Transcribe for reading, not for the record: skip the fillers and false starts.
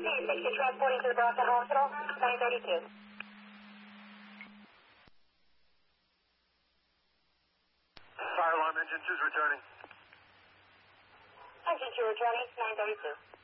You're transporting to the Boston Hospital, 932. Fire alarm, engine 2's returning. Engine 2 returning, 932.